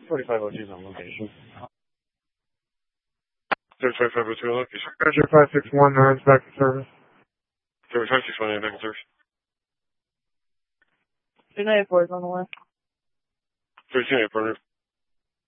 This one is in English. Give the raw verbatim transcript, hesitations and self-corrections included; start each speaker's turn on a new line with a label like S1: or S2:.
S1: forty-five oh two is on location.
S2: thirty-five oh two on location.
S3: Roger, five six one nine's back to service.
S2: thirty-five six one nine back in service.
S4: two ninety-four is on the left.
S2: thirteen eight, partner.